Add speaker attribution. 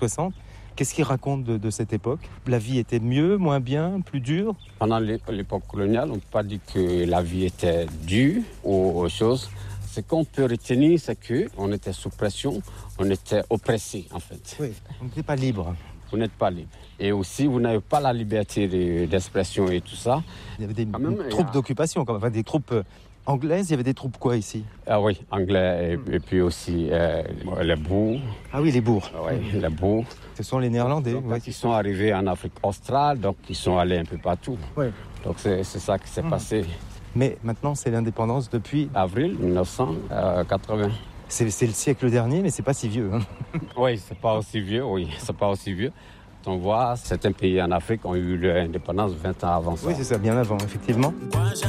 Speaker 1: 60. Qu'est-ce qu'ils racontent de cette époque ? La vie était mieux, moins bien, plus dure ?
Speaker 2: Pendant l'époque coloniale, on ne peut pas dire que la vie était dure ou autre chose. Ce qu'on peut retenir, c'est qu'on était sous pression, on était oppressé en fait.
Speaker 1: Oui, on n'était pas libre.
Speaker 2: Vous n'êtes pas libre. Et aussi, vous n'avez pas la liberté d'expression et tout ça.
Speaker 1: Il y avait des troupes d'occupation, enfin des troupes anglaises. Il y avait des troupes quoi ici ?
Speaker 2: Ah oui, anglais et puis aussi les bourgs.
Speaker 1: Ah oui, les bourgs.
Speaker 2: Oui, les bourgs.
Speaker 1: Ce sont les Néerlandais.
Speaker 2: Donc, ils sont arrivés en Afrique australe, donc ils sont allés un peu partout.
Speaker 1: Oui.
Speaker 2: Donc c'est ça qui s'est passé.
Speaker 1: Mais maintenant, c'est l'indépendance depuis
Speaker 2: Avril 1980.
Speaker 1: C'est le siècle dernier, mais c'est pas si vieux. Hein.
Speaker 2: Oui, c'est pas aussi vieux. On voit, certains pays en Afrique ont eu l'indépendance 20 ans avant ça.
Speaker 1: Oui, c'est ça, bien avant, effectivement.